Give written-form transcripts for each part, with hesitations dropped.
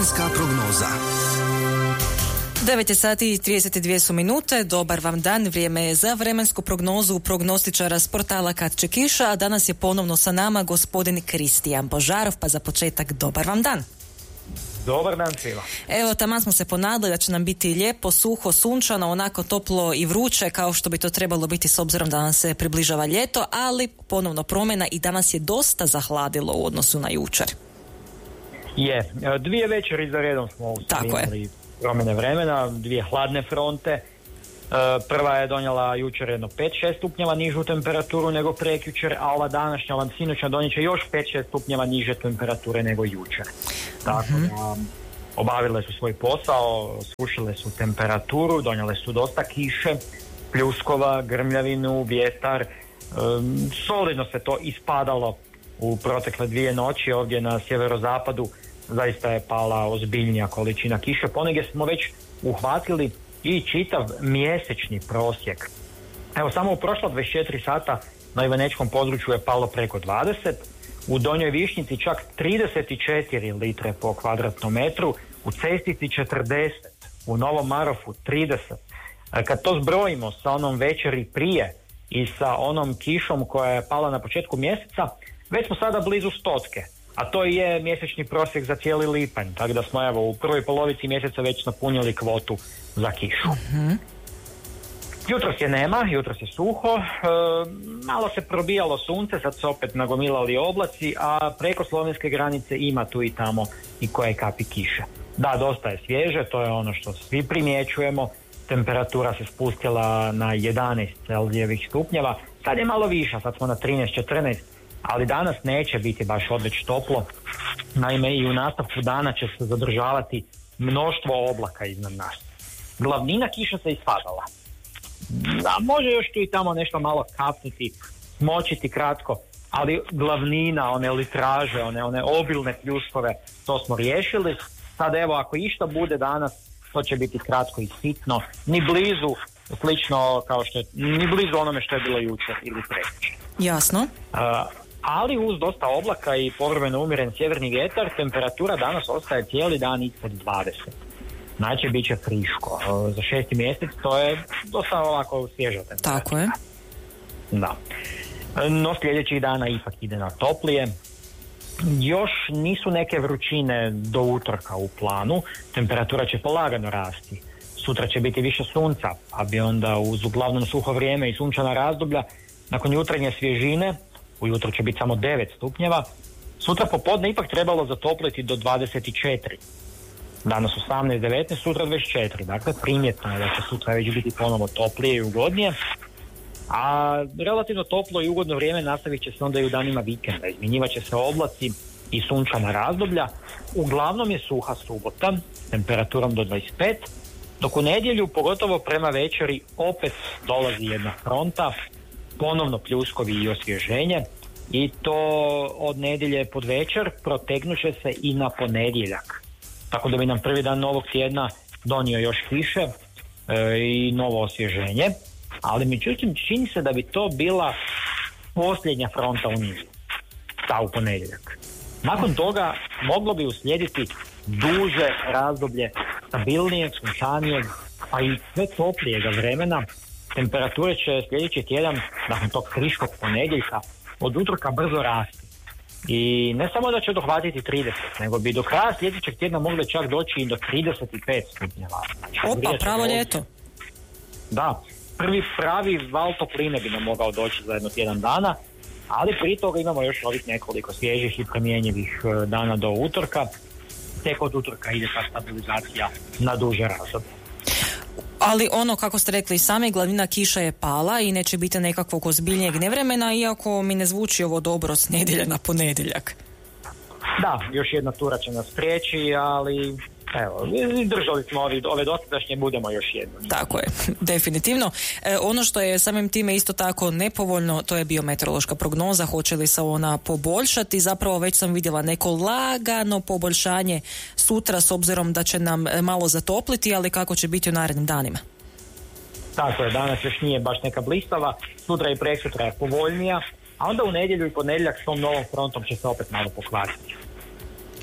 Vremenska prognoza. 9 sati i 32 su minute. Dobar vam dan. Vrijeme je za vremensku prognozu prognostičara s portala Kad će kiša, a danas je ponovno sa nama gospodin Kristijan Božarov, pa za početak dobar vam dan. Dobar dan svima. Evo, taman smo se ponadali da će nam biti lijepo, suho, sunčano, onako toplo i vruće kao što bi to trebalo biti s obzirom da nam se približava ljeto, ali ponovno promjena i danas je dosta zahladilo u odnosu na jučer. Je, 2 večeri za redom smo imali promjene vremena, 2 hladne fronte. Prva je donijela jučer jedno 5-6 stupnjeva nižu temperaturu nego prekjučer, a ova današnja, ova sinoćna donijet će još 5-6 stupnjeva niže temperature nego jučer. Tako da obavile su svoj posao, srušile su temperaturu, donijele su dosta kiše, pljuskova, grmljavinu, vjetar. Solidno se to ispadalo u protekle 2 noći ovdje na sjeverozapadu. Zaista je pala ozbiljnija količina kiše. Ponegdje smo već uhvatili i čitav mjesečni prosjek. Evo, samo u prošla 24 sata na ivanečkom području je palo preko 20, u Donjoj Višnjici čak 34 litre po kvadratnom metru, u Cestici 40, u Novom Marofu 30. Kad to zbrojimo sa onom večeri prije i sa onom kišom koja je pala na početku mjeseca, već smo sada blizu 100, a to je mjesečni prosjek za cijeli lipanj, tako da smo evo u prvoj polovici mjeseca već napunili kvotu za kišu. Jutros je nema, jutros je suho, malo se probijalo sunce, sad se opet nagomilali oblaci, a preko slovenske granice ima tu i tamo i koje kapi kiše. Da, dosta je svježe, to je ono što svi primjećujemo, temperatura se spustila na 11 Celzijevih stupnjeva, sad je malo viša, sad smo na 13-14, ali danas neće biti baš odveć toplo. Naime, i u nastavku dana će se zadržavati mnoštvo oblaka iznad nas. Glavnina kiša se ispadala. Da, može još tu i tamo nešto malo kapnuti, smočiti kratko, ali glavnina, one litraže, one obilne pljuskove, to smo riješili. Sad evo, ako išta bude danas, to će biti kratko i sitno, ni blizu, slično kao što je, ni blizu onome što je bilo jučer ili prekjučer. Jasno. Ali uz dosta oblaka i povremeno umjeren sjeverni vjetar, temperatura danas ostaje cijeli dan ispod 20. Znači, bit će friško. Za 6. mjesec to je dosta ovako svježa temperatura. Tako je. Da. No, sljedećih dana ipak ide na toplije. Još nisu neke vrućine do utorka u planu. Temperatura će polagano rasti. Sutra će biti više sunca, pa bi onda uz uglavnom suho vrijeme i sunčana razdoblja, nakon jutarnje svježine, ujutro će biti samo 9 stupnjeva, sutra popodne ipak trebalo zatopliti do 24. Danas 18, 19, sutra 24. Dakle, primjetno je da će sutra već biti ponovo toplije i ugodnije. A relativno toplo i ugodno vrijeme nastavit će se onda i u danima vikenda. Izmjenjivat će se oblaci i sunčana razdoblja. Uglavnom je suha subota, temperaturom do 25, dok u nedjelju, pogotovo prema večeri, opet dolazi jedna fronta, ponovno pljuskovi i osvježenje, i to od nedjelje pod večer protegnut će se i na ponedjeljak. Tako da bi nam prvi dan novog tjedna donio još kiše i novo osvježenje, ali međutim čini se da bi to bila posljednja fronta u nizu, ta u ponedjeljak. Nakon toga moglo bi uslijediti duže razdoblje stabilnijeg, sunčanijeg, pa i sve toplijega vremena. Temperature će sljedeći tjedan, nakon tog friškog ponedjeljka, od utorka brzo rasti. I ne samo da će dohvatiti 30, nego bi do kraja sljedećeg tjedna mogli čak doći i do 35 stupnjeva. Opa, pravo ljeto. Da, prvi pravi val topline bi nam mogao doći za jedno tjedan dana, ali prije toga imamo još ovih nekoliko svježih i promjenjivih dana do utorka. Tek od utorka ide ta stabilizacija na duže razdoblje. Ali ono, kako ste rekli sami, glavnina kiša je pala i neće biti nekakvog ozbiljnijeg nevremena, iako mi ne zvuči ovo dobro s nedjelje na ponedjeljak. Da, još jedna tura će nas prijeći, ali evo, držali smo ove dosadašnje, budemo još jedno. Tako je, definitivno. Ono što je samim time isto tako nepovoljno, to je biometeorološka prognoza, hoće li se ona poboljšati. Zapravo već sam vidjela neko lagano poboljšanje sutra s obzirom da će nam malo zatopliti, ali kako će biti u narednim danima? Tako je, danas još nije baš neka blistava, sutra i preksutra je povoljnija, a onda u nedjelju i ponedjeljak s tom novom frontom će se opet malo pokvariti.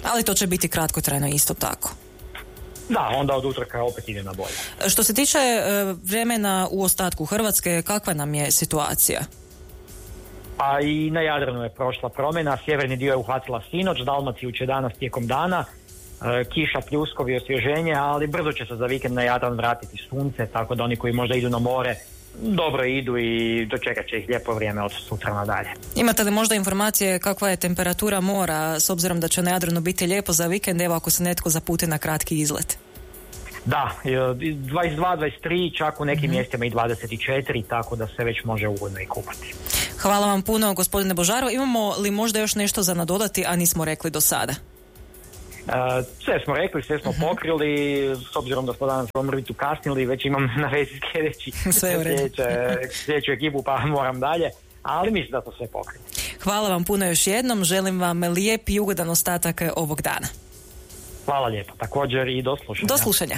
Ali to će biti kratkotrajno isto tako. Da, onda od utorka opet ide na bolje. Što se tiče vremena u ostatku Hrvatske, kakva nam je situacija? A i na Jadranu je prošla promjena, sjeverni dio je uhvatila sinoć, Dalmaciju će danas tijekom dana, kiša, pljuskovi, osvježenje, ali brzo će se za vikend na Jadran vratiti sunce, tako da oni koji možda idu na more dobro idu i dočekat će ih lijepo vrijeme od sutra nadalje. Imate li možda informacije kakva je temperatura mora, s obzirom da će na Jadranu biti lijepo za vikend, evo ako se netko zaputi na kratki izlet? Da, 22, 23, čak u nekim mjestima i 24, tako da se već može ugodno i kupati. Hvala vam puno, gospodine Božarov. Imamo li možda još nešto za nadodati, a nismo rekli do sada? Sve smo rekli, sve smo pokrili, s obzirom da smo danas mrvicu kasnili, već imam na vezi sljedeću ekipu pa moram dalje, ali mislim da smo sve pokrili. Hvala vam puno još jednom, želim vam lijep i ugodan ostatak ovog dana. Hvala lijepo, također i do slušanja. Do slušanja.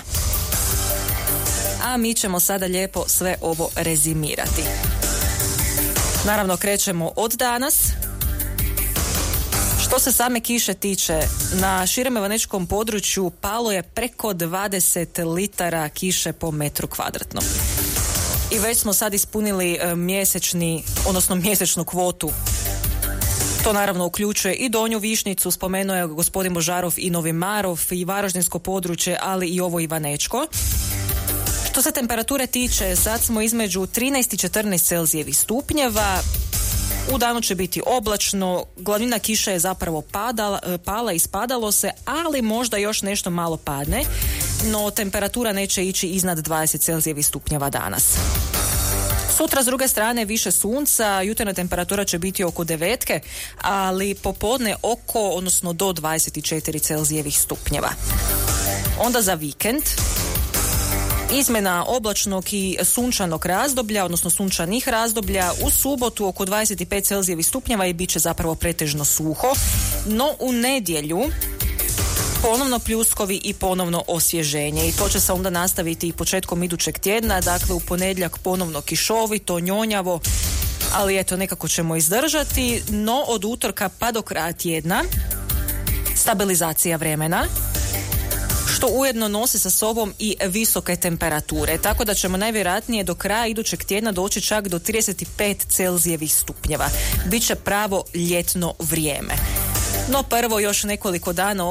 A mi ćemo sada lijepo sve ovo rezimirati. Naravno, krećemo od danas. Što se same kiše tiče, na širem evanečkom području palo je preko 20 litara kiše po metru kvadratnom. I već smo sad ispunili mjesečnu kvotu. To naravno uključuje i Donju Višnjicu, spomenuo je gospodin Božarov i Novi Marov i Varaždinsko područje, ali i ovo Ivanečko. Što se temperature tiče, sad smo između 13 i 14 Celzijevih stupnjeva. U danu će biti oblačno, glavnina kiše je zapravo pala i spadalo se, ali možda još nešto malo padne, no temperatura neće ići iznad 20 Celzijevih stupnjeva danas. Sutra s druge strane više sunca, jutarnja temperatura će biti oko 9, ali popodne odnosno do 24 Celzijevih stupnjeva. Onda za vikend izmjena oblačnog i sunčanog razdoblja, odnosno sunčanih razdoblja, u subotu oko 25 Celzijevih stupnjeva i bit će zapravo pretežno suho, no u nedjelju ponovno pljuskovi i ponovno osvježenje i to će se onda nastaviti i početkom idućeg tjedna, dakle u ponedjeljak ponovno kišovito, njonjavo, ali eto nekako ćemo izdržati, no od utorka pa do kraja tjedna stabilizacija vremena, što ujedno nosi sa sobom i visoke temperature, tako da ćemo najvjerojatnije do kraja idućeg tjedna doći čak do 35 Celzijevih stupnjeva. Biće pravo ljetno vrijeme. No prvo još nekoliko dana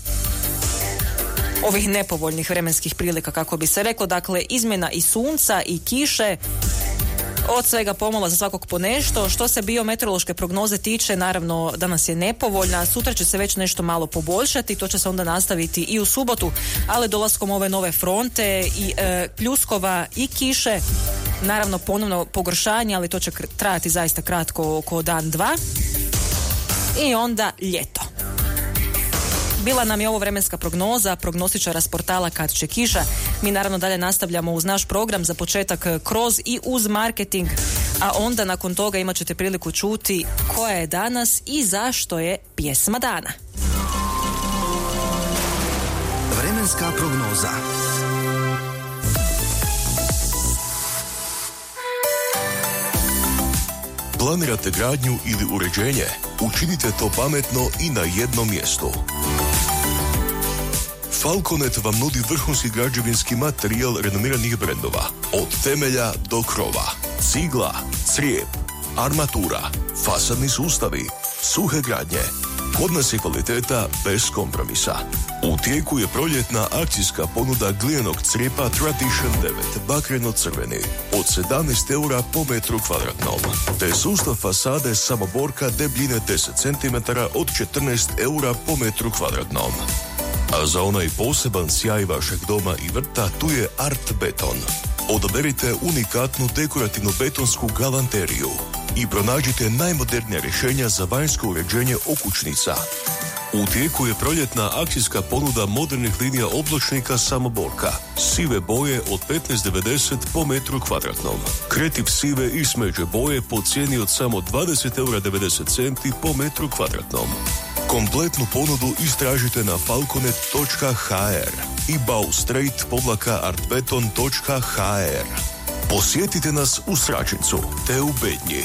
ovih nepovoljnih vremenskih prilika, kako bi se reklo, dakle izmjena i sunca i kiše, od svega pomalo za svakog po nešto. Što se biometeorološke prognoze tiče, naravno danas je nepovoljna, sutra će se već nešto malo poboljšati, to će se onda nastaviti i u subotu, ali dolaskom ove nove fronte i pljuskova i kiše, naravno ponovno pogoršanje, ali to će trajati zaista kratko, oko dan, dva, i onda ljeto. Bila nam je ovo vremenska prognoza, prognostičara s portala Kad će kiša. Mi naravno dalje nastavljamo uz naš program, za početak kroz i uz marketing, a onda nakon toga imat ćete priliku čuti koja je danas i zašto je pjesma dana. Vremenska prognoza. Planirate gradnju ili uređenje? Učinite to pametno i na jednom mjestu. Falconet vam nudi vrhunski građevinski materijal renomiranih brendova. Od temelja do krova. Cigla, crijep, armatura, fasadni sustavi, suhe gradnje. Kod nas je kvaliteta bez kompromisa. U tijeku je proljetna akcijska ponuda glijenog crijepa Tradition 9, bakreno-crveni, od 17 eura po metru kvadratnom, te sustav fasade samoborka debljine 10 cm od 14 eura po metru kvadratnom. A za onaj poseban sjaj vašeg doma i vrta tu je Art Beton. Odaberite unikatnu dekorativnu betonsku galanteriju i pronađite najmodernija rješenja za vanjsko uređenje okućnica. U tijeku je proljetna akcijska ponuda modernih linija oblačnika samoborka. Sive boje od 15,90 po metru kvadratnom. Kretiv sive i smeđe boje po cijeni od samo 20,90 eura po metru kvadratnom. Kompletnu ponudu istražite na falconet.hr i baustreit-artbeton.hr. Posjetite nas u Sračincu te u Bednji.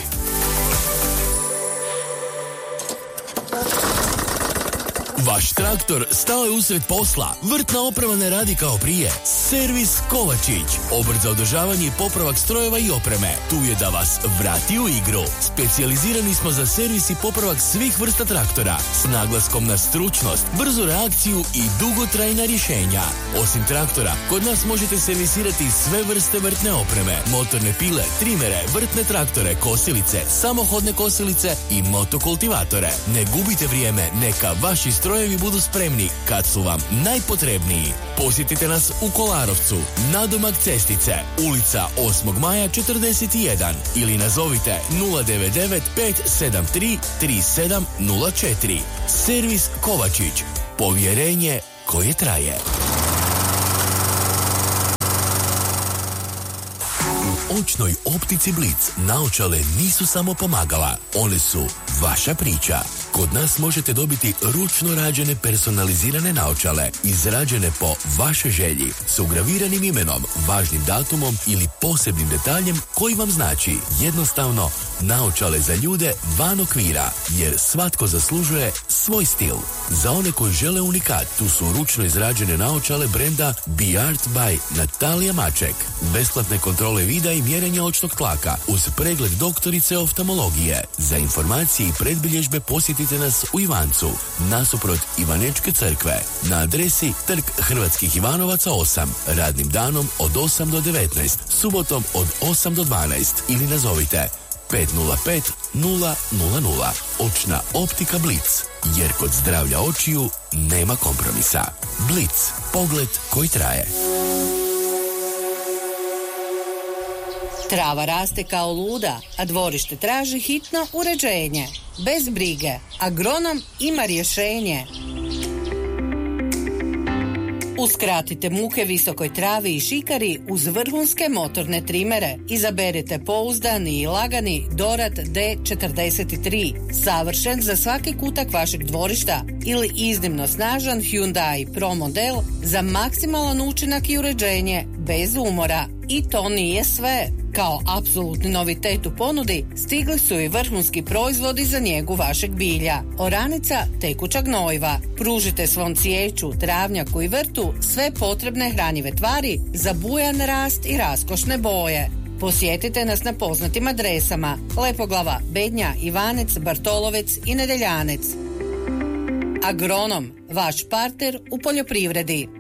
Vaš traktor stao je usred posla. Vrtna oprema ne radi kao prije. Servis Kovačić. Obrt za održavanje i popravak strojeva i opreme. Tu je da vas vrati u igru. Specijalizirani smo za servis i popravak svih vrsta traktora. S naglaskom na stručnost, brzu reakciju i dugotrajna rješenja. Osim traktora, kod nas možete servisirati sve vrste vrtne opreme. Motorne pile, trimere, vrtne traktore, kosilice, samohodne kosilice i motokultivatore. Ne gubite vrijeme, neka vaši strojevi budu spremni kad su vam najpotrebniji. Posjetite nas u Kolarovcu, nadomak Cestice, ulica 8. maja 41 ili nazovite 099 573 3704. Servis Kovačić. Povjerenje koje traje. U očnoj optici Blic naočale nisu samo pomagala, one su vaša priča. Kod nas možete dobiti ručno rađene personalizirane naočale, izrađene po vašoj želji, s ugraviranim imenom, važnim datumom ili posebnim detaljem koji vam znači jednostavno naočale za ljude van okvira, jer svatko zaslužuje svoj stil. Za one koji žele unikat, tu su ručno izrađene naočale brenda Be Art by Natalija Maček. Besplatne kontrole vida i mjerenja očnog tlaka uz pregled doktorice oftalmologije. Za informacije i predbilježbe posjetite nas u Ivancu, nasuprot Ivanečke crkve, na adresi Trg Hrvatskih Ivanovaca 8, radnim danom od 8 do 19, subotom od 8 do 12 ili nazovite 505 000. Očna optika Blic, jer kod zdravlja očiju nema kompromisa. Blic, pogled koji traje. Trava raste kao luda, a dvorište traži hitno uređenje. Bez brige, agronom ima rješenje. Uskratite muke visokoj travi i šikari uz vrhunske motorne trimere. Izaberite pouzdani i lagani Dorad D43, savršen za svaki kutak vašeg dvorišta, ili iznimno snažan Hyundai Pro model za maksimalan učinak i uređenje bez umora. I to nije sve. Kao apsolutni novitet u ponudi stigli su i vrhunski proizvodi za njegu vašeg bilja. Oranica, tekuća gnojiva. Pružite svom cvijeću, travnjaku i vrtu sve potrebne hranjive tvari za bujan rast i raskošne boje. Posjetite nas na poznatim adresama: Lepoglava, Bednja, Ivanec, Bartolovec i Nedeljanec. Agronom, vaš partner u poljoprivredi.